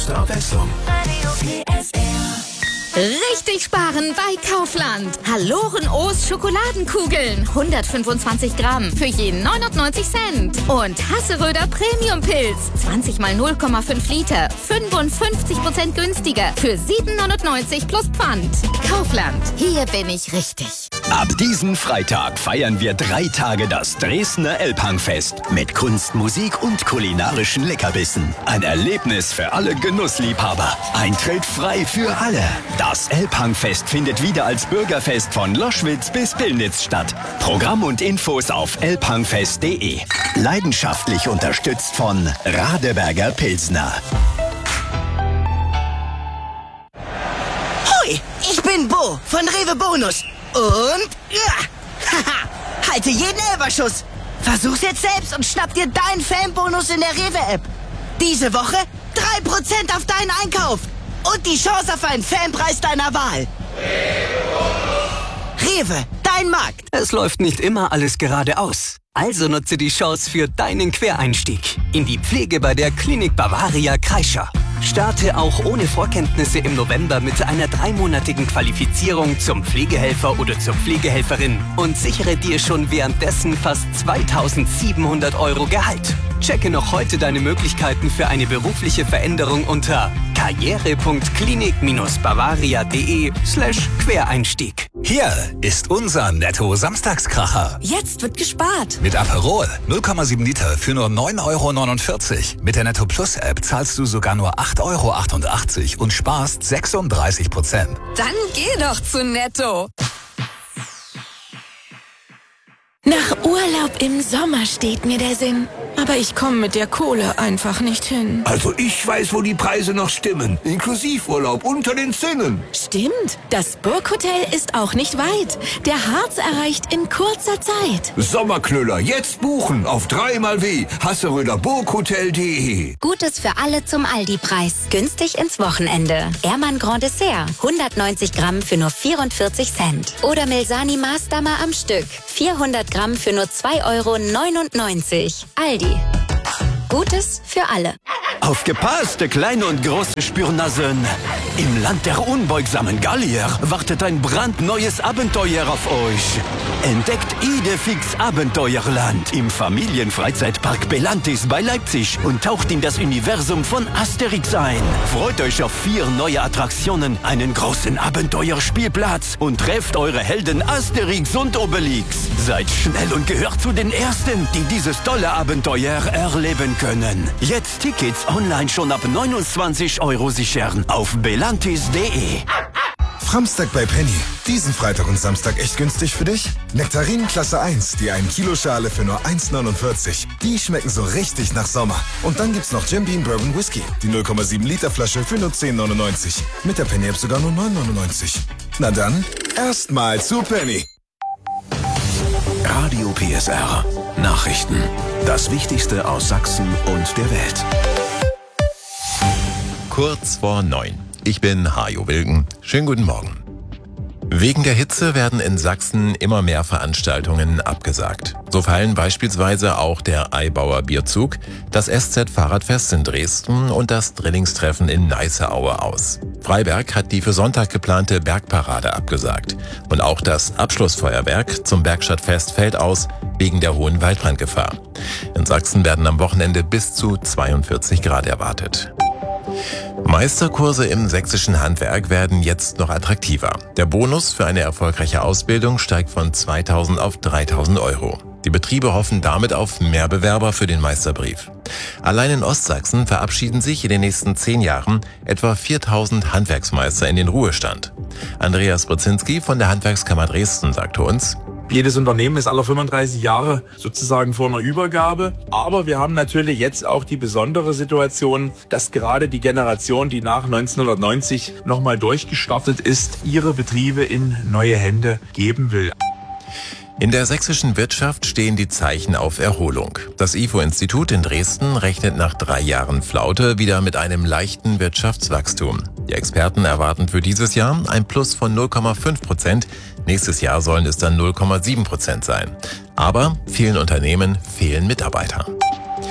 beste Abwechslung. Radio PSR. Richtig sparen bei Kaufland. Haloren-O's Schokoladenkugeln. 125 Gramm für jeden 99 Cent. Und Hasseröder Premium-Pilz. 20 mal 0,5 Liter. 55% günstiger. Für 7,99 plus Pfand. Kaufland. Hier bin ich richtig. Ab diesen Freitag feiern wir 3 Tage das Dresdner Elbhangfest. Mit Kunst, Musik und kulinarischen Leckerbissen. Ein Erlebnis für alle Genussliebhaber. Eintritt frei für alle. Das Elbhangfest findet wieder als Bürgerfest von Loschwitz bis Pillnitz statt. Programm und Infos auf elbhangfest.de. Leidenschaftlich unterstützt von Radeberger Pilsner. Hoi, ich bin Bo von Rewe Bonus. Und haha, halte jeden Elberschuss. Versuch's jetzt selbst und schnapp dir deinen Fanbonus in der Rewe-App. Diese Woche 3% auf deinen Einkauf. Und die Chance auf einen Fanpreis deiner Wahl. Rewe, dein Markt. Es läuft nicht immer alles geradeaus. Also nutze die Chance für deinen Quereinstieg in die Pflege bei der Klinik Bavaria Kreischer. Starte auch ohne Vorkenntnisse im November mit einer 3-monatigen Qualifizierung zum Pflegehelfer oder zur Pflegehelferin und sichere dir schon währenddessen fast 2.700 € Gehalt. Checke noch heute deine Möglichkeiten für eine berufliche Veränderung unter karriere.klinik-bavaria.de/Quereinstieg. Hier ist unser Netto-Samstagskracher. Jetzt wird gespart. Mit Aperol 0,7 Liter für nur 9,49 €. Mit der Netto Plus App zahlst du sogar nur 8,88 € und sparst 36%. Dann geh doch zu Netto. Nach Urlaub im Sommer steht mir der Sinn. Aber ich komme mit der Kohle einfach nicht hin. Also ich weiß, wo die Preise noch stimmen. Inklusivurlaub unter den Zinnen. Stimmt, das Burghotel ist auch nicht weit. Der Harz erreicht in kurzer Zeit. Sommerknüller, jetzt buchen auf 3xW hasseröderburghotel.de. Gutes für alle zum Aldi-Preis. Günstig ins Wochenende. Ermann Grand Dessert, 190 Gramm für nur 44 Cent. Oder Milsani Maßdammer am Stück, 400 Gramm für nur 2,99 €. Aldi. Gutes für alle. Aufgepasst, kleine und große Spürnasen. Im Land der unbeugsamen Gallier wartet ein brandneues Abenteuer auf euch. Entdeckt Idefix Abenteuerland im Familienfreizeitpark Belantis bei Leipzig und taucht in das Universum von Asterix ein. Freut euch auf 4 neue Attraktionen, einen großen Abenteuerspielplatz und trefft eure Helden Asterix und Obelix. Seid schnell und gehört zu den Ersten, die dieses tolle Abenteuer erleben können. Jetzt Tickets online schon ab 29 € sichern auf belantis.de. Framstag bei Penny. Diesen Freitag und Samstag echt günstig für dich? Nektarinen Klasse 1, die 1 Kilo Schale für nur 1,49 €. Die schmecken so richtig nach Sommer. Und dann gibt's noch Jim Beam Bourbon Whisky. Die 0,7 Liter Flasche für nur 10,99 €. Mit der Penny App sogar nur 9,99 €. Na dann, erstmal zu Penny. Radio PSR. Nachrichten. Das Wichtigste aus Sachsen und der Welt. Kurz vor 9. Ich bin Hajo Wilgen. Schönen guten Morgen. Wegen der Hitze werden in Sachsen immer mehr Veranstaltungen abgesagt. So fallen beispielsweise auch der Eibauer Bierzug, das SZ Fahrradfest in Dresden und das Drillingstreffen in Neisseaue aus. Freiberg hat die für Sonntag geplante Bergparade abgesagt. Und auch das Abschlussfeuerwerk zum Bergstadtfest fällt aus, wegen der hohen Waldbrandgefahr. In Sachsen werden am Wochenende bis zu 42 Grad erwartet. Meisterkurse im sächsischen Handwerk werden jetzt noch attraktiver. Der Bonus für eine erfolgreiche Ausbildung steigt von 2.000 auf 3.000 €. Die Betriebe hoffen damit auf mehr Bewerber für den Meisterbrief. Allein in Ostsachsen verabschieden sich in den nächsten 10 Jahren etwa 4.000 Handwerksmeister in den Ruhestand. Andreas Brzezinski von der Handwerkskammer Dresden sagte uns: Jedes Unternehmen ist alle 35 Jahre sozusagen vor einer Übergabe. Aber wir haben natürlich jetzt auch die besondere Situation, dass gerade die Generation, die nach 1990 nochmal durchgestartet ist, ihre Betriebe in neue Hände geben will. In der sächsischen Wirtschaft stehen die Zeichen auf Erholung. Das IFO-Institut in Dresden rechnet nach 3 Jahren Flaute wieder mit einem leichten Wirtschaftswachstum. Die Experten erwarten für dieses Jahr ein Plus von 0,5%. Nächstes Jahr sollen es dann 0,7% sein. Aber vielen Unternehmen fehlen Mitarbeiter.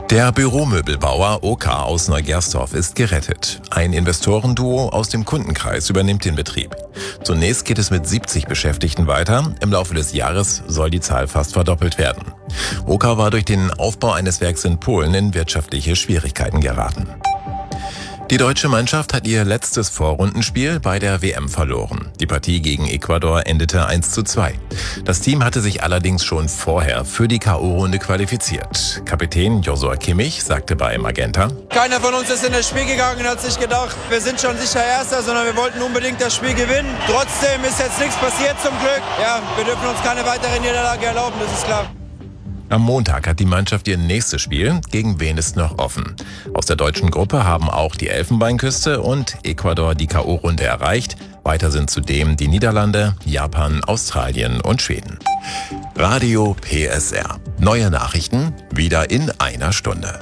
Der Büromöbelbauer OK aus Neugersdorf ist gerettet. Ein Investorenduo aus dem Kundenkreis übernimmt den Betrieb. Zunächst geht es mit 70 Beschäftigten weiter. Im Laufe des Jahres soll die Zahl fast verdoppelt werden. OK war durch den Aufbau eines Werks in Polen in wirtschaftliche Schwierigkeiten geraten. Die deutsche Mannschaft hat ihr letztes Vorrundenspiel bei der WM verloren. Die Partie gegen Ecuador endete 1:2. Das Team hatte sich allerdings schon vorher für die K.O.-Runde qualifiziert. Kapitän Joshua Kimmich sagte bei Magenta: Keiner von uns ist in das Spiel gegangen und hat sich gedacht, wir sind schon sicher Erster, sondern wir wollten unbedingt das Spiel gewinnen. Trotzdem ist jetzt nichts passiert zum Glück. Ja, wir dürfen uns keine weitere Niederlage erlauben, das ist klar. Am Montag hat die Mannschaft ihr nächstes Spiel. Gegen wen ist noch offen? Aus der deutschen Gruppe haben auch die Elfenbeinküste und Ecuador die K.O.-Runde erreicht. Weiter sind zudem die Niederlande, Japan, Australien und Schweden. Radio PSR. Neue Nachrichten wieder in einer Stunde.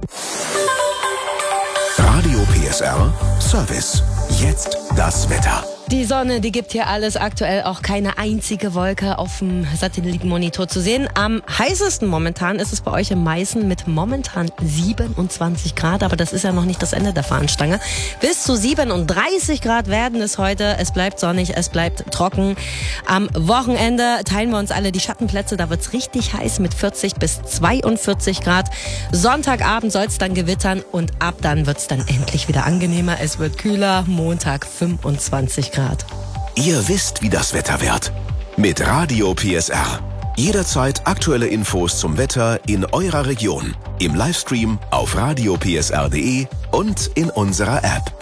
Radio PSR Service. Jetzt das Wetter. Die Sonne, die gibt hier alles, aktuell auch keine einzige Wolke auf dem Satellitenmonitor zu sehen. Am heißesten momentan ist es bei euch in Meißen mit momentan 27 Grad, aber das ist ja noch nicht das Ende der Fahnenstange. Bis zu 37 Grad werden es heute. Es bleibt sonnig, es bleibt trocken. Am Wochenende teilen wir uns alle die Schattenplätze, da wird's richtig heiß mit 40 bis 42 Grad. Sonntagabend soll es dann gewittern und ab dann wird's dann endlich wieder angenehmer. Es wird kühler, Montag 25 Grad. Ihr wisst, wie das Wetter wird. Mit Radio PSR. Jederzeit aktuelle Infos zum Wetter in eurer Region. Im Livestream auf radiopsr.de und in unserer App.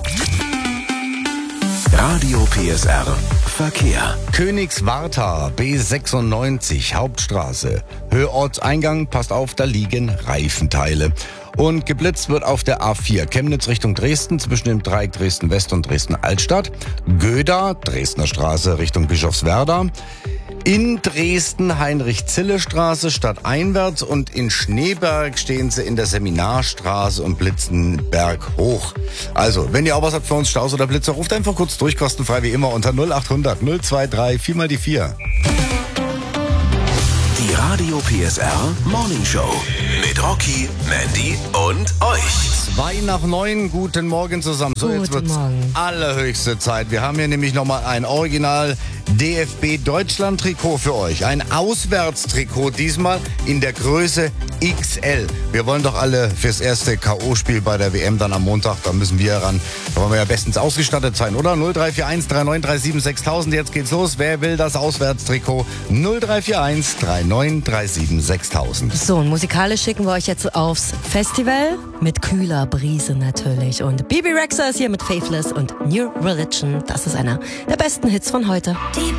Radio PSR Verkehr. Königswartha, B96, Hauptstraße. Höheortseingang, passt auf, da liegen Reifenteile. Und geblitzt wird auf der A4 Chemnitz Richtung Dresden zwischen dem Dreieck Dresden-West und Dresden-Altstadt. Göda, Dresdner Straße Richtung Bischofswerda. In Dresden Heinrich-Zille-Straße stadteinwärts und in Schneeberg stehen sie in der Seminarstraße und blitzen berghoch. Also, wenn ihr auch was habt für uns, Staus oder Blitzer, ruft einfach kurz durch, kostenfrei wie immer unter 0800 023 4 mal die 4. Die Radio PSR Morning Show mit Rocky, Mandy und euch. 8:02, guten Morgen zusammen. So, jetzt wird's allerhöchste Zeit. Wir haben hier nämlich nochmal ein Original DFB Deutschland Trikot für euch. Ein Auswärtstrikot, diesmal in der Größe XL. Wir wollen doch alle fürs erste K.O.-Spiel bei der WM dann am Montag, da müssen wir ran. Da wollen wir ja bestens ausgestattet sein, oder? 0341 3937 6000. Jetzt geht's los. Wer will das Auswärtstrikot? 0341 3937 6000. So, und musikalisch schicken wir euch jetzt aufs Festival mit kühler Brise natürlich. Und Bibi Rexha ist hier mit Faithless und New Religion. Das ist einer der besten Hits von heute.